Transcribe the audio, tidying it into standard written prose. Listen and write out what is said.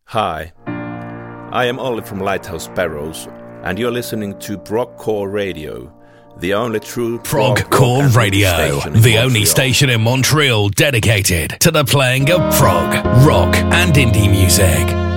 Hi, I am Olli from Lighthouse Sparrows, and you're listening to Progcore Radio, the only true Progcore Radio, the only station in Montreal dedicated to the playing of prog, rock, and indie music.